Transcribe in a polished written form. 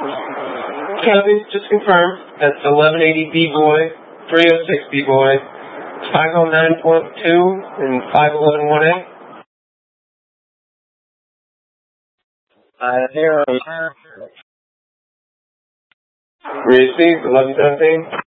Kelly, just confirm. That's 1180 B-Boy, 306 B-Boy, 509.2, and 511 1A. Here. Received 1117.